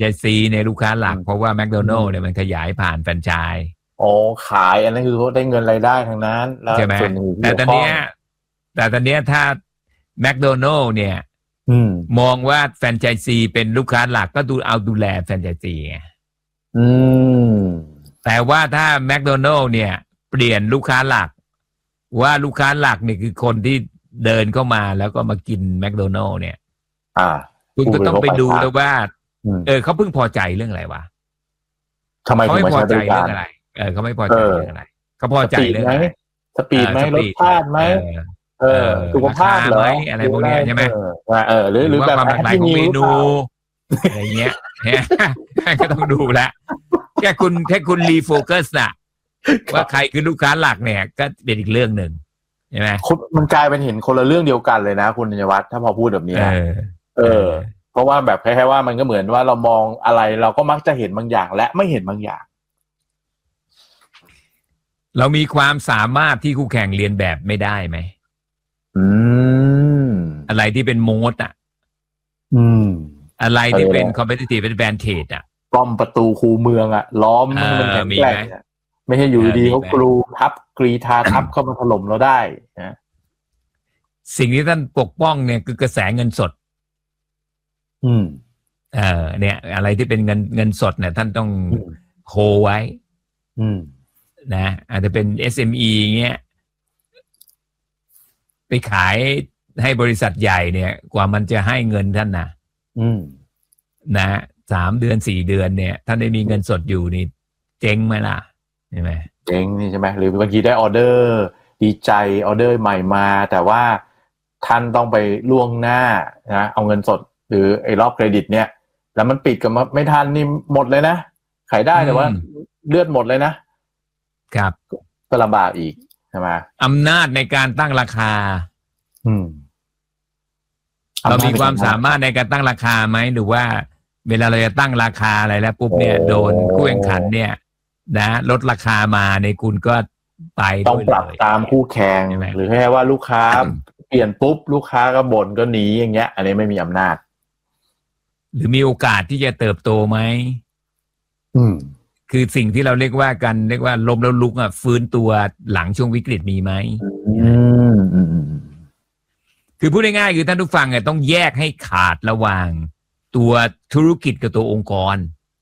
ไชส์ซีในลูกค้าหลักเพราะว่าแมคโดนัลด์เนี่ยมันขยายผ่านแฟรนไชส์โอ้ขายอันนั้นคือเขาได้เงินรายได้ทั้งนั้นแล้วส่วนหนึ่งแต่ตอนนี้ถ้าแมคโดนัลด์เนี่ยมองว่าแฟรนไชส์ซีเป็นลูกค้าหลักก็ดูแลแฟรนไชส์ซีไงแต่ว่าถ้าแมคโดนัลด์เนี่ยเปลี่ยนลูกค้าหลักว่าลูกค้าหลักเนี่ยคือคนที่เดินเข้ามาแล้วก็มากินแมคโดนัลด์เนี่ยคุณก็ต้องไปดูแล้วว่าเขาเพิ่งพอใจเรื่องอะไรวะเขาไม่พอใจเรื่องอะไรเขาไม่พอใจเรื่องอะไรเขาพอใจเรื่องอะไรสปีดไหมรสชาติไหมสุขภาพเหรออะไรพวกนี้ใช่ไหมหรือแบบความหลากหลายของเมนูอะไรเงี้ยก็ต้องดูแลแค่คุณรีโฟกัสน่ะว่าใครคือลูกค้าหลักเนี่ยก็เป็นอีกเรื่องหนึ่งใช่ไหมมันกลายเป็นเห็นคนละเรื่องเดียวกันเลยนะคุณธัญวัฒน์ถ้าพอพูดแบบนี้เพราะว่าแบบคล้ายๆว่ามันก็เหมือนว่าเรามองอะไรเราก็มักจะเห็นบางอย่างและไม่เห็นบางอย่างเรามีความสามารถที่คู่แข่งเรียนแบบไม่ได้ไหมอะไรที่เป็นโมดอะไรที่เป็น competitive advantage ป้อมประตูคูเมืองล้อมมันแข็งแกร่งไม่ใช่อยู่ดีเขากรีธาทับเข้ามาถล่มเราได้นะสิ่งที่ท่านปกป้องเนี่ยคือกระแสเงินสดเนี่ยอะไรที่เป็นเงินสดเนี่ยท่านต้องโฮไว้นะอาจจะเป็น SME เงี้ยไปขายให้บริษัทใหญ่เนี่ยกว่ามันจะให้เงินท่านนะ3 เดือน 4 เดือนเนี่ยท่านได้มีเงินสดอยู่นี่เจ๊งไหมล่ะใช่ไหมเจ๊งนี่ใช่ไหมหรือบางทีได้ออเดอร์ดีใจออเดอร์ใหม่มาแต่ว่าท่านต้องไปล่วงหน้านะเอาเงินสดหรือไอ้รอบเครดิตเนี่ยแล้วมันปิดกันมาไม่ทันนี่หมดเลยนะขายได้แต่ว่าเลือดหมดเลยนะครับก็ลำบากอีกใช่ไหมอำนาจในการตั้งราคาเรามีความสามารถในการตั้งราคาไหมหรือว่าเวลาเราจะตั้งราคาอะไรแล้วปุ๊บเนี่ยโดนคู่แข่งขันเนี่ยนะลดราคามาในคุณก็ไปต้องปรับตามคู่แข่งหรือแค่ว่าลูกค้าเปลี่ยนปุ๊บลูกค้าก็บ่นก็หนีอย่างเงี้ยอันนี้ไม่มีอำนาจหรือมีโอกาสที่จะเติบโตไหมคือสิ่งที่เราเรียกว่าล้มแล้วลุกฟื้นตัวหลังช่วงวิกฤตมีไหมคือพูดง่ายๆคือท่านผู้ฟังต้องแยกให้ขาดระหว่างตัวธุรกิจกับตัวองค์กร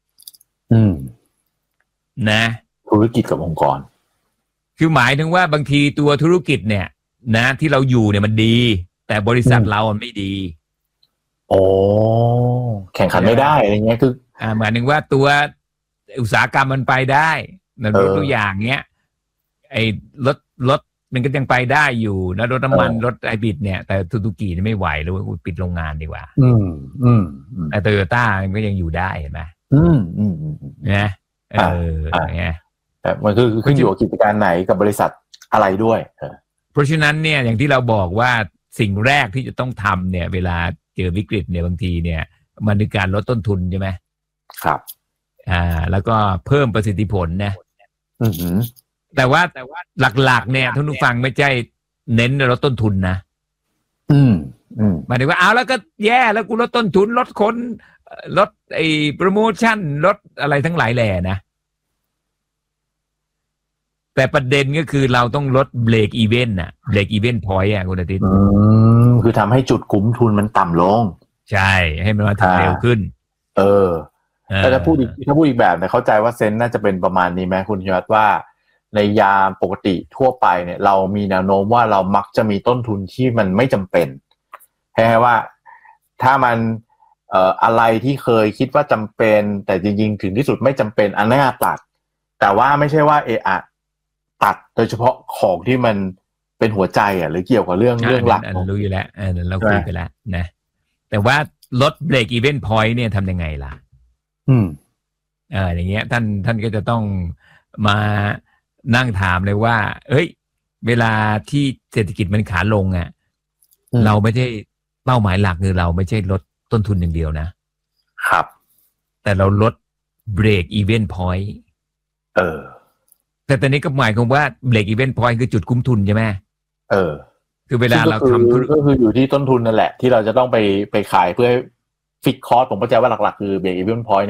นะธุรกิจกับองค์กรคือหมายถึงว่าบางทีตัวธุรกิจเนี่ยนะที่เราอยู่เนี่ยมันดีแต่บริษัทเรามันไม่ดีโอ้แข่งขันไม่ได้อะไรเงี้ยคือหมายถึงว่าตัวอุตสาหกรรมมันไปได้รถตัวอย่างเงี้ยไอ้รถมันก็ยังไปได้อยู่นะรถน้ำมันรถไอบิดเนี่ยแต่ซูซูกิไม่ไหวแล้วกูปิดโรงงานดีกว่าแต่โตโยต้ามันก็ยังอยู่ได้เห็นไหมนะเนี่ยแต่มันคือขึ้นอยู่กับกิจการไหนกับบริษัทอะไรด้วยเพราะฉะนั้นเนี่ยอย่างที่เราบอกว่าสิ่งแรกที่จะต้องทำเนี่ยเวลาเจอวิกฤตเนี่ยบางทีเนี่ยมันคือการลดต้นทุนใช่ไหมครับแล้วก็เพิ่มประสิทธิผลนะแต่ว่าหลักๆเนี่ยท่านผู้ฟังไม่ใช่เน้นลดต้นทุนนะหมายถึงว่าเอาแล้วก็แย่แล้วกูลดต้นทุนลดคนลดไอ้โปรโมชั่นลดอะไรทั้งหลายแหล่นะแต่ประเด็นก็คือเราต้องลดเบรกอีเวนต์เบรกอีเวนต์พอยต์คุณอาทิตย์คือทำให้จุดคุ้มทุนมันต่ำลงใช่ให้มันมาถึงเร็วขึ้นแต่ถ้าพูดอีกแบบเนี่ยเข้าใจว่าเซนน่าจะเป็นประมาณนี้ไหมคุณยอดว่าในยามปกติทั่วไปเนี่ยเรามีแนวโน้มว่าเรามักจะมีต้นทุนที่มันไม่จำเป็นแค่ว่าถ้ามันอะไรที่เคยคิดว่าจำเป็นแต่จริงๆถึงที่สุดไม่จำเป็นอันน่าตัดแต่ว่าไม่ใช่ว่าตัดโดยเฉพาะของที่มันเป็นหัวใจหรือเกี่ยวกับเรื่องหลักรู้อยู่แล้วเราคุยไปแล้วนะแต่ว่าลดเบรกอีเวนต์พอยต์เนี่ยทำยังไงล่ะอย่างเงี้ยท่านก็จะต้องมานั่งถามเลยว่าเอ้ยเวลาที่เศรษฐกิจมันขาลงเราไม่ใช่เป้าหมายหลักคือเราไม่ใช่ลดต้นทุนอย่างเดียวนะครับแต่เราลดเบรกอีเวนต์พอยต์แต่ตอนนี้ก็หมายความว่าเบรกอีเวนต์พอยต์คือจุดคุ้มทุนใช่ไหมคือเวลาเราทำก็คืออยู่ที่ต้นทุนนั่นแหละที่เราจะต้องไปขายเพื่อฟิกคอสผมเข้าใจว่าหลักๆคือเบรกอีเวนต์พอยต์